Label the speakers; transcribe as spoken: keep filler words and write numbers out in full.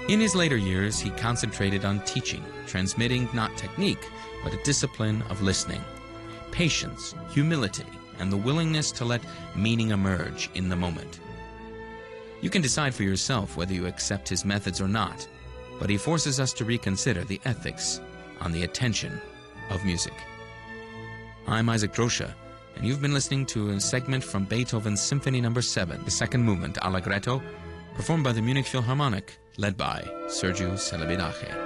Speaker 1: In his later years, he concentrated on teaching, transmitting not technique, but a discipline of listening, patience, humility, and the willingness to let meaning emerge in the moment. You can decide for yourself whether you accept his methods or not, but he forces us to reconsider the ethics on the attention of music. I'm Isaac Drosha, and you've been listening to a segment from Beethoven's Symphony Number seven, the second movement, Allegretto, performed by the Munich Philharmonic, led by Sergiu Celibidache.